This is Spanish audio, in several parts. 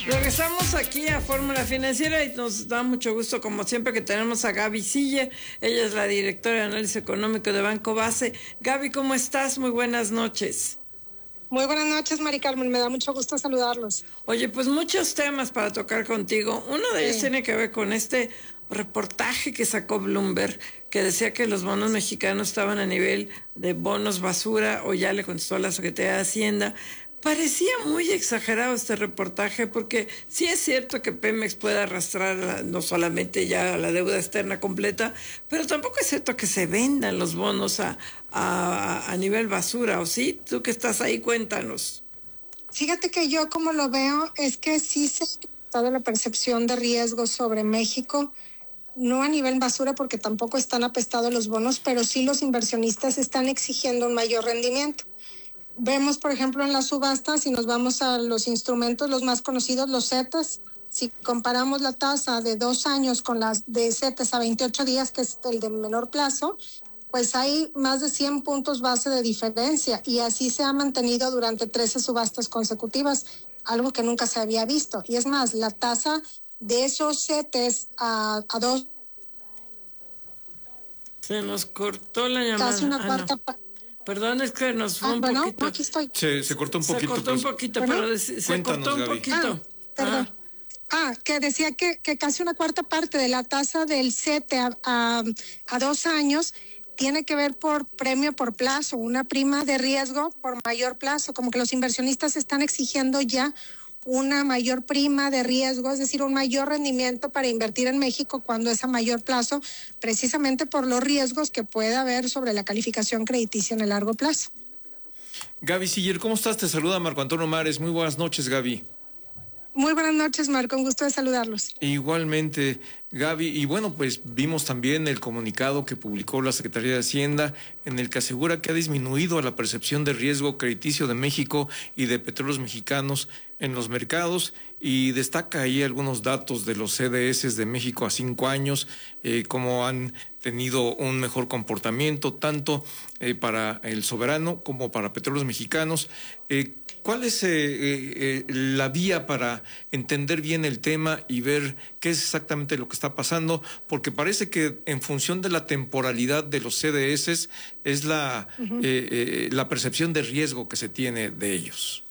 Regresamos aquí a Fórmula Financiera y nos da mucho gusto, como siempre, que tenemos a Gaby Siller. Ella es la directora de análisis económico de Banco Base. Gaby, ¿cómo estás? Muy buenas noches. Muy buenas noches, Mari Carmen. Me da mucho gusto saludarlos. Oye, pues muchos temas para tocar contigo. Uno de ellos tiene que ver con este reportaje que sacó Bloomberg, que decía que los bonos mexicanos estaban a nivel de bonos basura, o ya le contestó a la Secretaría de Hacienda. Parecía muy exagerado este reportaje, porque sí es cierto que Pemex puede arrastrar no solamente ya la deuda externa completa, pero tampoco es cierto que se vendan los bonos a nivel basura, ¿o sí? Tú que estás ahí, cuéntanos. Fíjate que yo como lo veo es que sí se ha dado la percepción de riesgo sobre México, no a nivel basura porque tampoco están apestados los bonos, pero sí los inversionistas están exigiendo un mayor rendimiento. Vemos, por ejemplo, en las subastas, si nos vamos a los instrumentos, los más conocidos, los CETES, si comparamos la tasa de 2 años con las de CETES a 28 días, que es el de menor plazo, pues hay más de 100 puntos base de diferencia y así se ha mantenido durante 13 subastas consecutivas, algo que nunca se había visto. Y es más, la tasa de esos CETES a 2... Se nos cortó la llamada. Casi una cuarta Perdón, es que nos fue un poquito. Aquí estoy. Se cortó un poquito. Se cortó un poquito, bueno, pero se cortó un poquito. Perdón. Que decía que casi una cuarta parte de la tasa del CETE a 2 años tiene que ver por premio por plazo, una prima de riesgo por mayor plazo, como que los inversionistas están exigiendo ya una mayor prima de riesgo, es decir, un mayor rendimiento para invertir en México cuando es a mayor plazo, precisamente por los riesgos que puede haber sobre la calificación crediticia en el largo plazo. Gaby Siller, ¿cómo estás? Te saluda Marco Antonio Mares. Muy buenas noches, Gaby. Muy buenas noches, Marco, un gusto de saludarlos. Igualmente, Gaby, y bueno, pues vimos también el comunicado que publicó la Secretaría de Hacienda en el que asegura que ha disminuido la percepción de riesgo crediticio de México y de petróleos mexicanos en los mercados, y destaca ahí algunos datos de los CDS de México a 5 años, cómo han tenido un mejor comportamiento tanto para el soberano como para petróleos mexicanos. ¿Cuál es la vía para entender bien el tema y ver qué es exactamente lo que está pasando? Porque parece que en función de la temporalidad de los CDS es la percepción de riesgo que se tiene de ellos.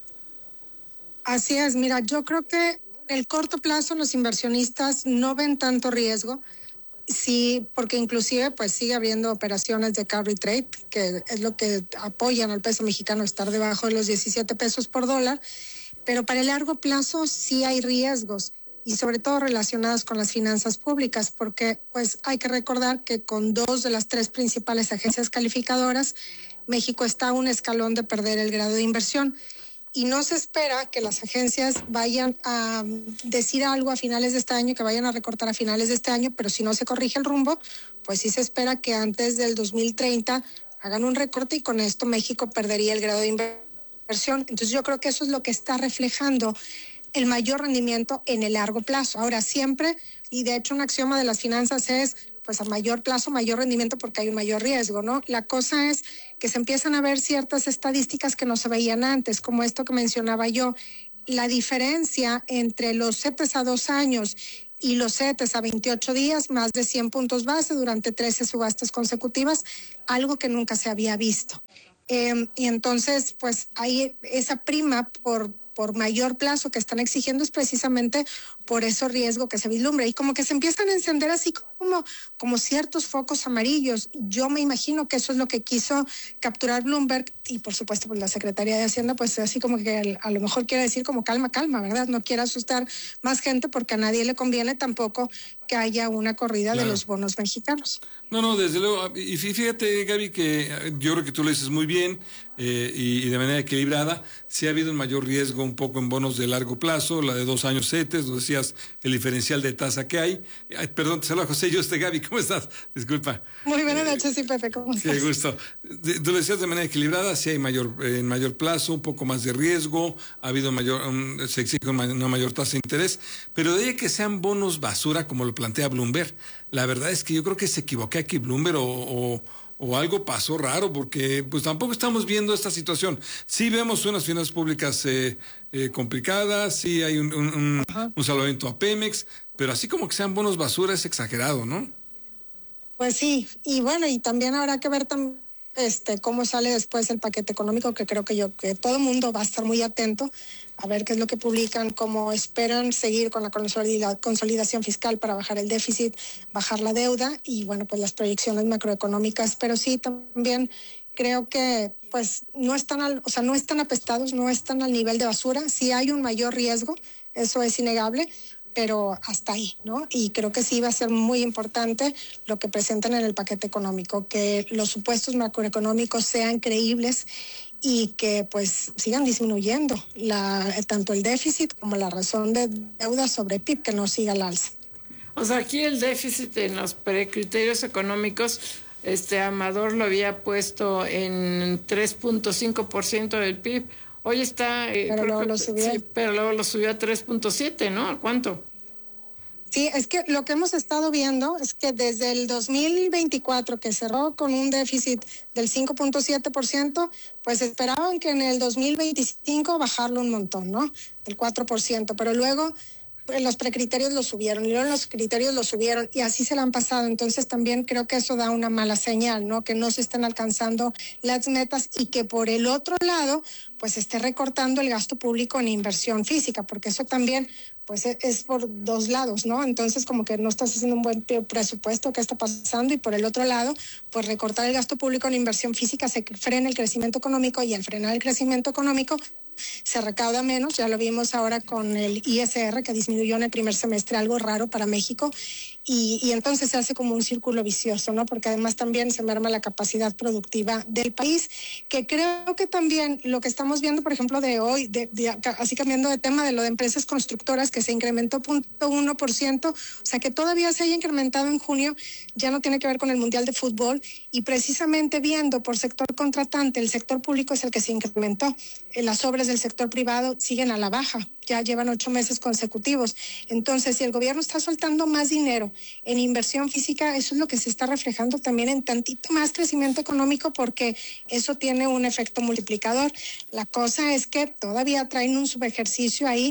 Así es, mira, yo creo que en el corto plazo los inversionistas no ven tanto riesgo. Sí, porque inclusive pues sigue habiendo operaciones de carry trade, que es lo que apoyan al peso mexicano estar debajo de los 17 pesos por dólar, pero para el largo plazo sí hay riesgos y sobre todo relacionados con las finanzas públicas, porque pues hay que recordar que con 2 de las 3 principales agencias calificadoras, México está a un escalón de perder el grado de inversión. Y no se espera que las agencias vayan a decir algo a finales de este año, que vayan a recortar a finales de este año, pero si no se corrige el rumbo, pues sí se espera que antes del 2030 hagan un recorte y con esto México perdería el grado de inversión. Entonces yo creo que eso es lo que está reflejando el mayor rendimiento en el largo plazo. Ahora siempre, y de hecho un axioma de las finanzas es pues a mayor plazo, mayor rendimiento porque hay un mayor riesgo, ¿no? La cosa es que se empiezan a ver ciertas estadísticas que no se veían antes, como esto que mencionaba yo, la diferencia entre los CETES a 2 años y los CETES a 28 días, más de 100 puntos base durante 13 subastas consecutivas, algo que nunca se había visto. Y entonces, pues hay esa prima por mayor plazo que están exigiendo es precisamente por ese riesgo que se vislumbra y como que se empiezan a encender así como ciertos focos amarillos. Yo me imagino que eso es lo que quiso capturar Bloomberg y por supuesto pues la Secretaría de Hacienda pues así como que a lo mejor quiere decir como calma, ¿verdad? No quiere asustar más gente porque a nadie le conviene tampoco que haya una corrida de los bonos mexicanos. No, desde luego. Y fíjate, Gaby, que yo creo que tú lo dices muy bien y de manera equilibrada. Sí ha habido un mayor riesgo un poco en bonos de largo plazo, la de 2 años CETES, nos decías el diferencial de tasa que hay. Ay, perdón, te saludo a José, Gaby, ¿cómo estás? Disculpa. Muy buenas noches, sí, Pepe, ¿cómo estás? Qué gusto. Tú lo decías de manera equilibrada, sí hay en mayor plazo, un poco más de riesgo, ha habido se exige una mayor tasa de interés, pero de ahí que sean bonos basura, como lo plantea Bloomberg, la verdad es que yo creo que se equivoqué aquí Bloomberg o o algo pasó raro, porque pues tampoco estamos viendo esta situación. Sí vemos unas finanzas públicas complicadas, sí hay un salvamento a Pemex, pero así como que sean bonos basura es exagerado, ¿no? Pues sí, y bueno, y también habrá que ver cómo sale después el paquete económico, que creo que todo el mundo va a estar muy atento a ver qué es lo que publican, cómo esperan seguir con la consolidación fiscal para bajar el déficit, bajar la deuda y bueno, pues las proyecciones macroeconómicas, pero sí también creo que pues no están no están apestados, no están al nivel de basura, sí hay un mayor riesgo, eso es innegable, pero hasta ahí, ¿no? Y creo que sí va a ser muy importante lo que presentan en el paquete económico, que los supuestos macroeconómicos sean creíbles y que pues sigan disminuyendo tanto el déficit como la razón de deuda sobre PIB, que no siga al alza. O sea, aquí el déficit en los precriterios económicos, Amador lo había puesto en 3.5% del PIB. Hoy está... pero luego lo subió. Sí, pero luego lo subió a 3.7, ¿no? ¿A cuánto? Sí, es que lo que hemos estado viendo es que desde el 2024, que cerró con un déficit del 5.7%, pues esperaban que en el 2025 bajarlo un montón, ¿no? Del 4%, pero luego los precriterios lo subieron y luego los criterios lo subieron y así se la han pasado. Entonces también creo que eso da una mala señal, ¿no? Que no se están alcanzando las metas y que por el otro lado, pues se esté recortando el gasto público en inversión física, porque eso también pues es por dos lados, ¿no? Entonces como que no estás haciendo un buen presupuesto, ¿qué está pasando? Y por el otro lado, pues recortar el gasto público en inversión física se frena el crecimiento económico y al frenar el crecimiento económico se recauda menos, ya lo vimos ahora con el ISR que disminuyó en el primer semestre, algo raro para México, y entonces se hace como un círculo vicioso, ¿no? Porque además también se merma la capacidad productiva del país, que creo que también lo que estamos viendo, por ejemplo, de hoy, así cambiando de tema, de lo de empresas constructoras, que se incrementó 0.1%, o sea que todavía se haya incrementado en junio, ya no tiene que ver con el Mundial de Fútbol, y precisamente viendo por sector contratante, el sector público es el que se incrementó, las obras del sector privado siguen a la baja, ya llevan 8 meses consecutivos. Entonces, si el gobierno está soltando más dinero en inversión física, eso es lo que se está reflejando también en tantito más crecimiento económico, porque eso tiene un efecto multiplicador. La cosa es que todavía traen un subejercicio ahí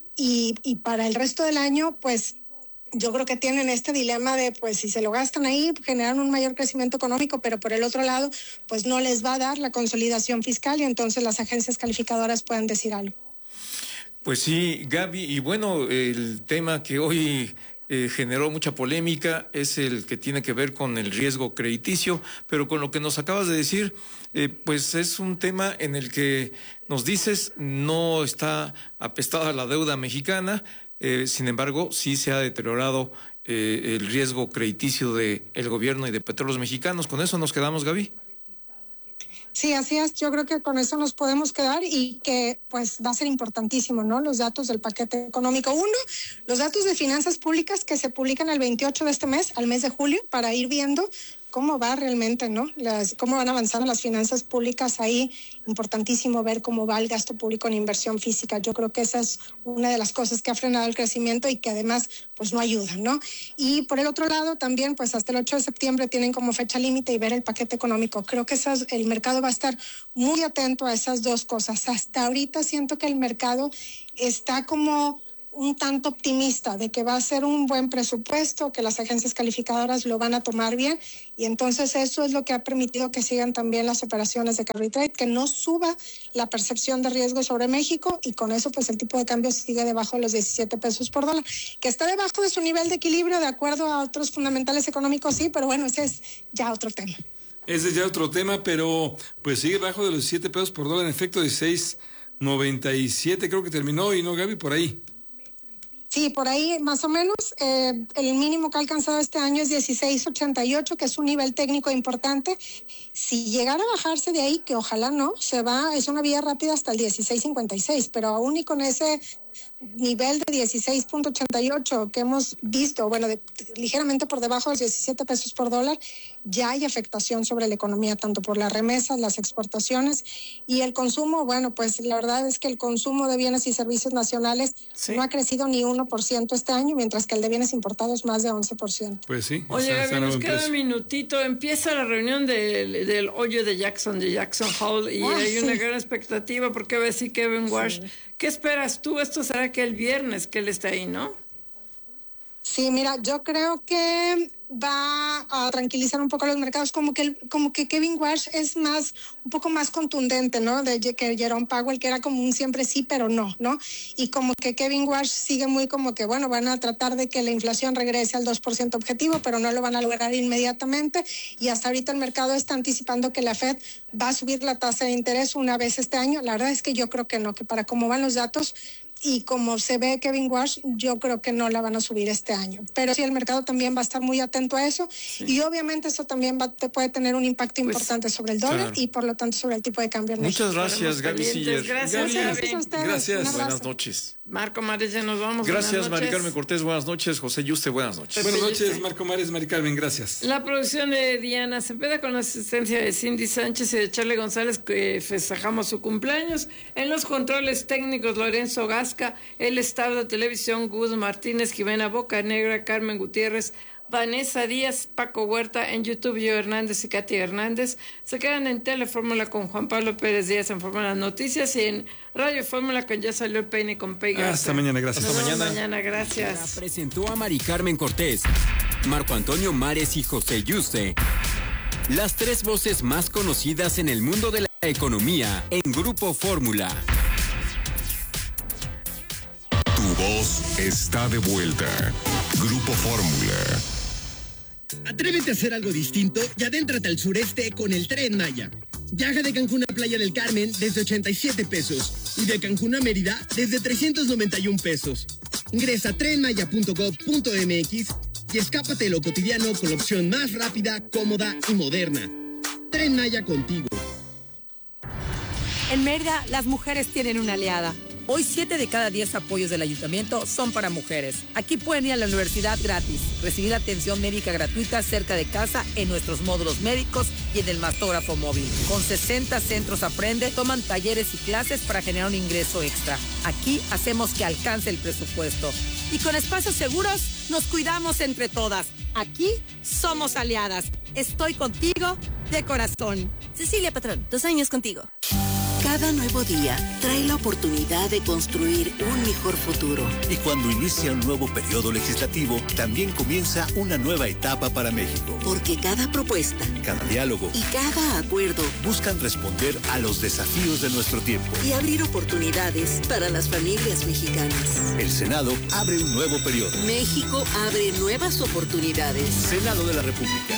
y para el resto del año, pues yo creo que tienen este dilema de, pues, si se lo gastan ahí, generan un mayor crecimiento económico, pero por el otro lado, pues no les va a dar la consolidación fiscal y entonces las agencias calificadoras pueden decir algo. Pues sí, Gaby, y bueno, el tema que hoy generó mucha polémica es el que tiene que ver con el riesgo crediticio, pero con lo que nos acabas de decir, pues es un tema en el que nos dices no está apestada la deuda mexicana. Sin embargo, sí se ha deteriorado el riesgo crediticio del gobierno y de Petróleos Mexicanos. ¿Con eso nos quedamos, Gaby? Sí, así es. Yo creo que con eso nos podemos quedar y que pues va a ser importantísimo, ¿no? Los datos del paquete económico. Uno, los datos de finanzas públicas que se publican el 28 de este mes, al mes de julio, para ir viendo cómo va realmente, ¿no? Cómo van avanzando las finanzas públicas ahí. Importantísimo ver cómo va el gasto público en inversión física. Yo creo que esa es una de las cosas que ha frenado el crecimiento y que además pues no ayuda, ¿no? Y por el otro lado también pues hasta el 8 de septiembre tienen como fecha límite y ver el paquete económico. Creo que el mercado va a estar muy atento a esas dos cosas. Hasta ahorita siento que el mercado está como un tanto optimista de que va a ser un buen presupuesto, que las agencias calificadoras lo van a tomar bien y entonces eso es lo que ha permitido que sigan también las operaciones de carry trade, que no suba la percepción de riesgo sobre México y con eso pues el tipo de cambio sigue debajo de los 17 pesos por dólar, que está debajo de su nivel de equilibrio de acuerdo a otros fundamentales económicos, sí, pero bueno, ese es ya otro tema. Ese es ya otro tema, pero pues sigue debajo de los 17 pesos por dólar, en efecto de 6.97 creo que terminó y no, Gaby, por ahí. Sí, por ahí más o menos. El mínimo que ha alcanzado este año es 16.88, que es un nivel técnico importante. Si llegara a bajarse de ahí, que ojalá no, es una vía rápida hasta el 16.56, pero aún y con ese nivel de 16.88 que hemos visto, bueno, ligeramente por debajo de 17 pesos por dólar, ya hay afectación sobre la economía, tanto por las remesas, las exportaciones y el consumo. Bueno, pues la verdad es que el consumo de bienes y servicios nacionales no ha crecido ni 1% este año, mientras que el de bienes importados más de 11%. Pues sí. Oye, Gaby, nos queda un minutito. Empieza la reunión del hoyo de Jackson Hole, y hay una gran expectativa porque va a decir Kevin Walsh. ¿Qué esperas tú? Esto será que el viernes que él está ahí, ¿no? Sí, mira, yo creo que va a tranquilizar un poco los mercados, como que Kevin Walsh es un poco más contundente, ¿no? Que Jerome Powell, que era como un siempre sí, pero no, ¿no? Y como que Kevin Walsh sigue muy como que, bueno, van a tratar de que la inflación regrese al 2% objetivo, pero no lo van a lograr inmediatamente, y hasta ahorita el mercado está anticipando que la Fed va a subir la tasa de interés una vez este año. La verdad es que yo creo que no, que para cómo van los datos y como se ve Kevin Walsh, yo creo que no la van a subir este año. Pero sí, el mercado también va a estar muy atento a eso, y obviamente eso también te puede tener un impacto importante sobre el dólar y por lo tanto sobre el tipo de cambio en México. Muchas gracias, Gaby Siller. Gracias a ustedes. Gracias. Buenas noches. Marco Mares, ya nos vamos. Gracias, Mari Carmen Cortés, buenas noches. José Yuste, buenas noches. Buenas noches, Marco Mares, Mari Carmen, gracias. La producción de Diana Cepeda con la asistencia de Cindy Sánchez y de Charlie González, que festejamos su cumpleaños. En los controles técnicos, Lorenzo Gasca. El staff de televisión, Gus Martínez, Jimena Bocanegra, Carmen Gutiérrez, Vanessa Díaz, Paco Huerta. En YouTube, Yo Hernández y Katy Hernández. Se quedan en Telefórmula con Juan Pablo Pérez Díaz en Fórmula Noticias, y en Radio Fórmula con Ya Salió el Peine con Pei Garza. Hasta mañana, gracias. Hasta mañana, gracias. La presentó a Mari Carmen Cortés, Marco Antonio Mares y José Yuste. Las tres voces más conocidas en el mundo de la economía en Grupo Fórmula. Tu voz está de vuelta. Grupo Fórmula. Atrévete a hacer algo distinto y adéntrate al sureste con el Tren Maya. Viaja de Cancún a Playa del Carmen desde 87 pesos y de Cancún a Mérida desde 391 pesos. Ingresa a trenmaya.gov.mx y escápate de lo cotidiano con la opción más rápida, cómoda y moderna. Tren Maya contigo. En Mérida, las mujeres tienen una aliada. Hoy 7 de cada 10 apoyos del ayuntamiento son para mujeres. Aquí pueden ir a la universidad gratis, recibir atención médica gratuita cerca de casa en nuestros módulos médicos y en el mastógrafo móvil. Con 60 centros Aprende, toman talleres y clases para generar un ingreso extra. Aquí hacemos que alcance el presupuesto. Y con espacios seguros, nos cuidamos entre todas. Aquí somos aliadas. Estoy contigo de corazón. Cecilia Patrón, 2 años contigo. Cada nuevo día trae la oportunidad de construir un mejor futuro. Y cuando inicia un nuevo periodo legislativo, también comienza una nueva etapa para México. Porque cada propuesta, cada diálogo y cada acuerdo buscan responder a los desafíos de nuestro tiempo y abrir oportunidades para las familias mexicanas. El Senado abre un nuevo periodo. México abre nuevas oportunidades. Senado de la República.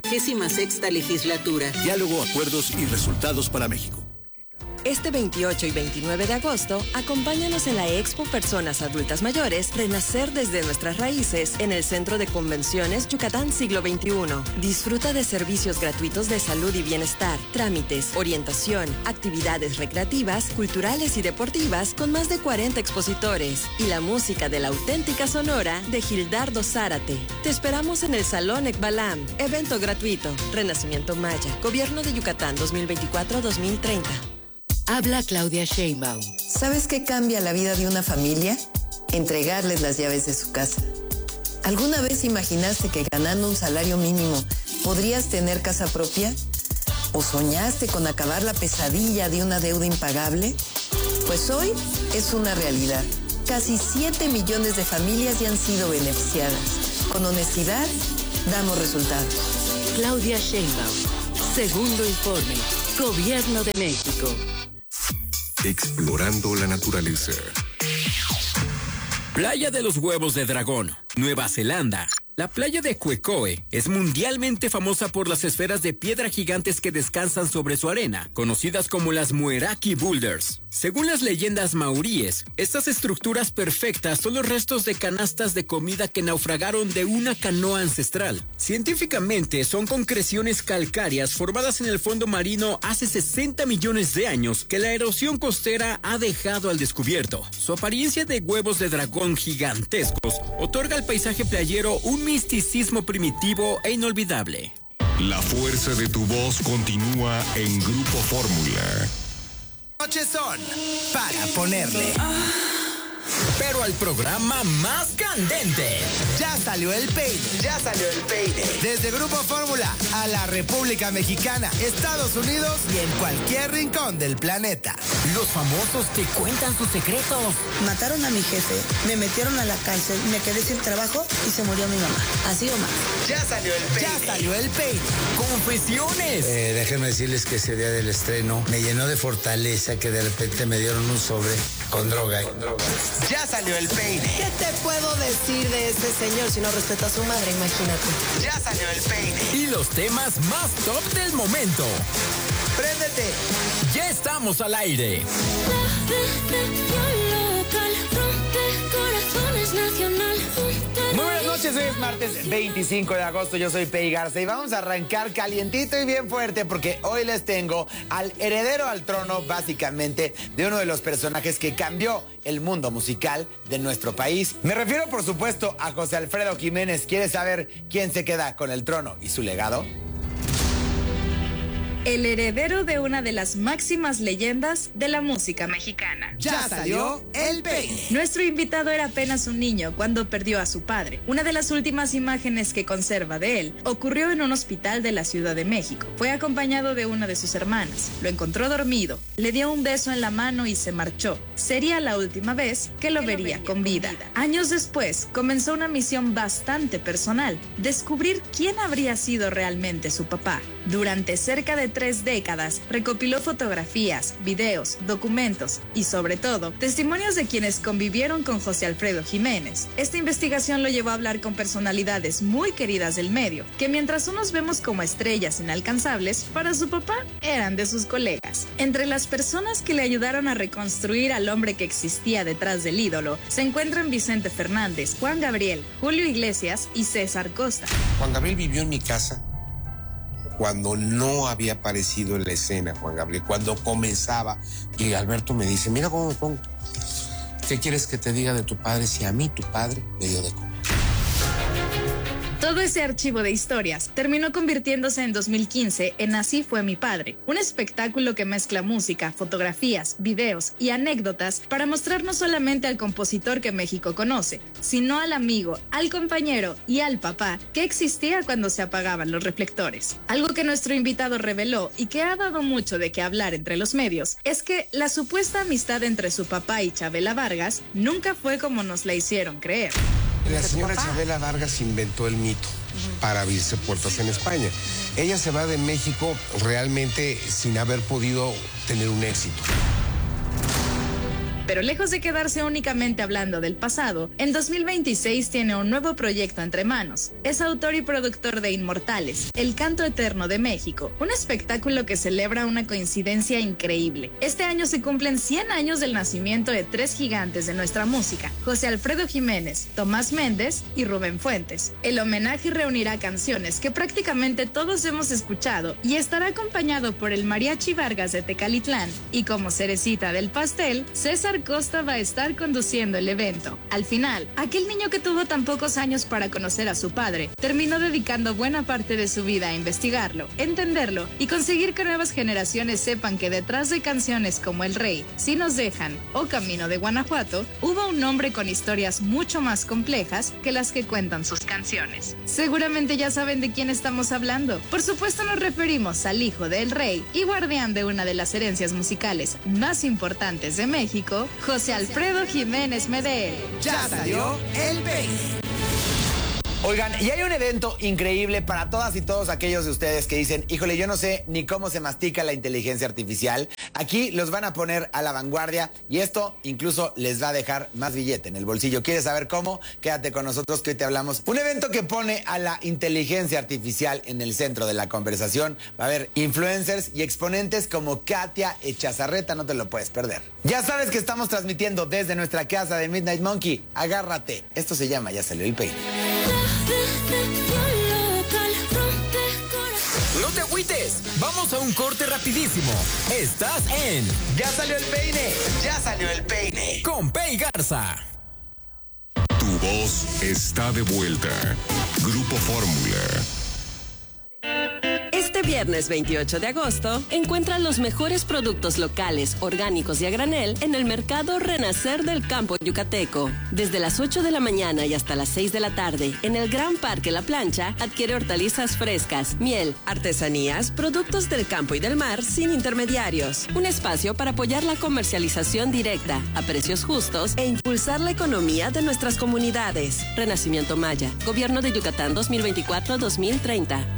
66ª legislatura. Diálogo, acuerdos y resultados para México. Este 28 y 29 de agosto, acompáñanos en la Expo Personas Adultas Mayores, Renacer desde nuestras raíces, en el Centro de Convenciones Yucatán Siglo XXI. Disfruta de servicios gratuitos de salud y bienestar, trámites, orientación, actividades recreativas, culturales y deportivas con más de 40 expositores y la música de la auténtica Sonora de Gildardo Zárate. Te esperamos en el Salón Ekbalam, evento gratuito, Renacimiento Maya, Gobierno de Yucatán 2024-2030. Habla Claudia Sheinbaum. ¿Sabes qué cambia la vida de una familia? Entregarles las llaves de su casa. ¿Alguna vez imaginaste que ganando un salario mínimo podrías tener casa propia? ¿O soñaste con acabar la pesadilla de una deuda impagable? Pues hoy es una realidad. Casi 7 millones de familias ya han sido beneficiadas. Con honestidad, damos resultados. Claudia Sheinbaum. Segundo informe. Gobierno de México. Explorando la naturaleza. Playa de los Huevos de Dragón, Nueva Zelanda. La playa de Cuecoe es mundialmente famosa por las esferas de piedra gigantes que descansan sobre su arena, conocidas como las Mueraki Boulders. Según las leyendas maoríes, estas estructuras perfectas son los restos de canastas de comida que naufragaron de una canoa ancestral. Científicamente, son concreciones calcáreas formadas en el fondo marino hace 60 millones de años que la erosión costera ha dejado al descubierto. Su apariencia de huevos de dragón gigantescos otorga al paisaje playero un misticismo primitivo e inolvidable. La fuerza de tu voz continúa en Grupo Fórmula. Noches son para ponerle. Pero al programa más candente. Ya salió el peine. Ya salió el peine. Desde Grupo Fórmula a la República Mexicana, Estados Unidos y en cualquier rincón del planeta. Los famosos te cuentan sus secretos. Mataron a mi jefe, me metieron a la cárcel, me quedé sin trabajo y se murió mi mamá. Así o más. Ya salió el peine. Ya salió el peine. Confesiones. Déjenme decirles que ese día del estreno me llenó de fortaleza que de repente me dieron un sobre con droga. Ya salió el peine. ¿Qué te puedo decir de ese señor si no respeta a su madre? Imagínate. Ya salió el peine. Y los temas más top del momento. ¡Préndete! Ya estamos al aire. Muy buenas noches, hoy es martes 25 de agosto, yo soy Pei Garza y vamos a arrancar calientito y bien fuerte porque hoy les tengo al heredero al trono, básicamente, de uno de los personajes que cambió el mundo musical de nuestro país. Me refiero, por supuesto, a José Alfredo Jiménez. ¿Quieres saber quién se queda con el trono y su legado? El heredero de una de las máximas leyendas de la música mexicana. Ya salió el peine. Nuestro invitado era apenas un niño cuando perdió a su padre. Una de las últimas imágenes que conserva de él ocurrió en un hospital de la Ciudad de México. Fue acompañado de una de sus hermanas. Lo encontró dormido, le dio un beso en la mano y se marchó. Sería la última vez que lo vería con vida. Años después, comenzó una misión bastante personal: descubrir quién habría sido realmente su papá. Durante cerca de 3 décadas, recopiló fotografías, videos, documentos y, sobre todo, testimonios de quienes convivieron con José Alfredo Jiménez. Esta investigación lo llevó a hablar con personalidades muy queridas del medio, que mientras unos vemos como estrellas inalcanzables, para su papá eran de sus colegas. Entre las personas que le ayudaron a reconstruir al hombre que existía detrás del ídolo, se encuentran Vicente Fernández, Juan Gabriel, Julio Iglesias y César Costa. Juan Gabriel vivió en mi casa cuando no había aparecido en la escena, Juan Gabriel, cuando comenzaba, y Alberto me dice, mira cómo me pongo. ¿Qué quieres que te diga de tu padre si a mí tu padre me dio de comer? Todo ese archivo de historias terminó convirtiéndose en 2015 en Así fue mi padre, un espectáculo que mezcla música, fotografías, videos y anécdotas para mostrar no solamente al compositor que México conoce, sino al amigo, al compañero y al papá que existía cuando se apagaban los reflectores. Algo que nuestro invitado reveló y que ha dado mucho de qué hablar entre los medios es que la supuesta amistad entre su papá y Chabela Vargas nunca fue como nos la hicieron creer. La señora Chabela Vargas inventó el mito para abrirse puertas en España. Ella se va de México realmente sin haber podido tener un éxito. Pero lejos de quedarse únicamente hablando del pasado, en 2026 tiene un nuevo proyecto entre manos. Es autor y productor de Inmortales, El Canto Eterno de México, un espectáculo que celebra una coincidencia increíble. Este año se cumplen 100 años del nacimiento de 3 gigantes de nuestra música: José Alfredo Jiménez, Tomás Méndez y Rubén Fuentes. El homenaje reunirá canciones que prácticamente todos hemos escuchado y estará acompañado por el Mariachi Vargas de Tecalitlán. Y como cerecita del pastel, César Costa va a estar conduciendo el evento. Al final, aquel niño que tuvo tan pocos años para conocer a su padre, terminó dedicando buena parte de su vida a investigarlo, entenderlo y conseguir que nuevas generaciones sepan que detrás de canciones como El Rey, Si nos dejan o Camino de Guanajuato, hubo un hombre con historias mucho más complejas que las que cuentan sus canciones. Seguramente ya saben de quién estamos hablando. Por supuesto nos referimos al hijo del rey y guardián de una de las herencias musicales más importantes de México, José Alfredo Jiménez Medel. Ya salió el peine. Oigan, y hay un evento increíble para todas y todos aquellos de ustedes que dicen, híjole, yo no sé ni cómo se mastica la inteligencia artificial. Aquí los van a poner a la vanguardia y esto incluso les va a dejar más billete en el bolsillo. ¿Quieres saber cómo? Quédate con nosotros que hoy te hablamos. Un evento que pone a la inteligencia artificial en el centro de la conversación. Va a haber influencers y exponentes como Katia Echazarreta, no te lo puedes perder. Ya sabes que estamos transmitiendo desde nuestra casa de Midnight Monkey. Agárrate. Esto se llama Ya Salió el Peine. No te agüites, vamos a un corte rapidísimo. Estás en Ya Salió el Peine, Ya Salió el Peine con Pei Garza. Tu voz está de vuelta. Grupo Fórmula. Este viernes 28 de agosto, encuentra los mejores productos locales, orgánicos y a granel en el mercado Renacer del Campo Yucateco. Desde las 8 de la mañana y hasta las 6 de la tarde, en el Gran Parque La Plancha, adquiere hortalizas frescas, miel, artesanías, productos del campo y del mar sin intermediarios. Un espacio para apoyar la comercialización directa, a precios justos e impulsar la economía de nuestras comunidades. Renacimiento Maya, Gobierno de Yucatán 2024-2030.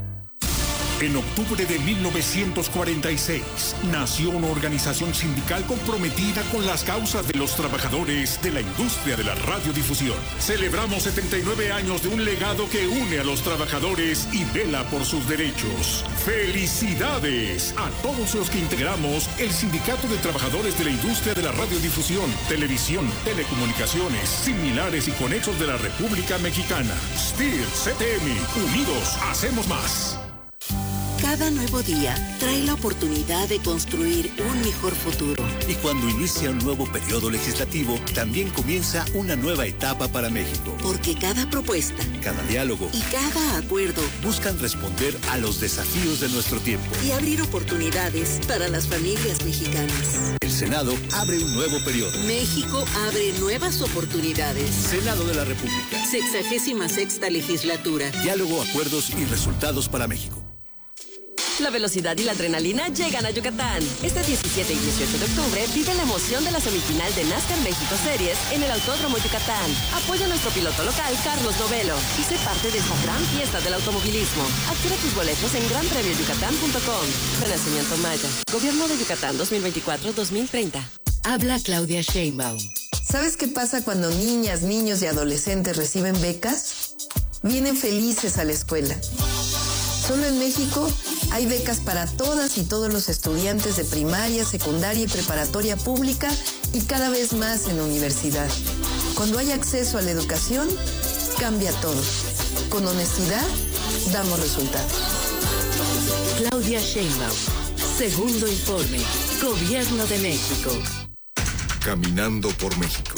En octubre de 1946 nació una organización sindical comprometida con las causas de los trabajadores de la industria de la radiodifusión. Celebramos 79 años de un legado que une a los trabajadores y vela por sus derechos. ¡Felicidades a todos los que integramos el Sindicato de Trabajadores de la Industria de la Radiodifusión, Televisión, Telecomunicaciones, similares y conexos de la República Mexicana! STIR, CTM, unidos, hacemos más. Cada nuevo día trae la oportunidad de construir un mejor futuro. Y cuando inicia un nuevo periodo legislativo, también comienza una nueva etapa para México. Porque cada propuesta, cada diálogo y cada acuerdo buscan responder a los desafíos de nuestro tiempo y abrir oportunidades para las familias mexicanas. El Senado abre un nuevo periodo. México abre nuevas oportunidades. Senado de la República. 66ª legislatura. Diálogo, acuerdos y resultados para México. La velocidad y la adrenalina llegan a Yucatán. Este 17 y 18 de octubre vive la emoción de la semifinal de NASCAR México Series en el Autódromo Yucatán. Apoya a nuestro piloto local, Carlos Novelo, y sé parte de esta gran fiesta del automovilismo. Adquiere tus boletos en granpremioyucatán.com. Renacimiento Maya, Gobierno de Yucatán 2024-2030. Habla Claudia Sheinbaum. ¿Sabes qué pasa cuando niñas, niños y adolescentes reciben becas? Vienen felices a la escuela. Solo en México hay becas para todas y todos los estudiantes de primaria, secundaria y preparatoria pública y cada vez más en la universidad. Cuando hay acceso a la educación, cambia todo. Con honestidad, damos resultados. Claudia Sheinbaum. Segundo informe. Gobierno de México. Caminando por México.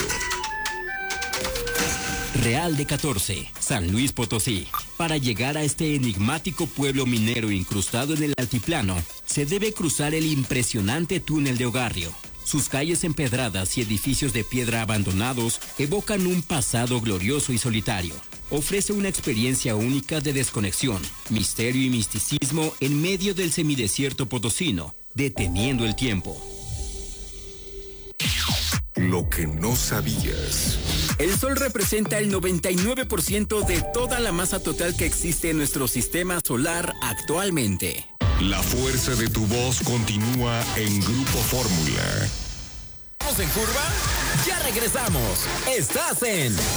Real de 14, San Luis Potosí. Para llegar a este enigmático pueblo minero incrustado en el altiplano, se debe cruzar el impresionante túnel de Ogarrio. Sus calles empedradas y edificios de piedra abandonados evocan un pasado glorioso y solitario. Ofrece una experiencia única de desconexión, misterio y misticismo en medio del semidesierto potosino, deteniendo el tiempo. Lo que no sabías. El Sol representa el 99% de toda la masa total que existe en nuestro sistema solar actualmente. La fuerza de tu voz continúa en Grupo Fórmula. ¿Estamos en curva? Ya regresamos. Estás en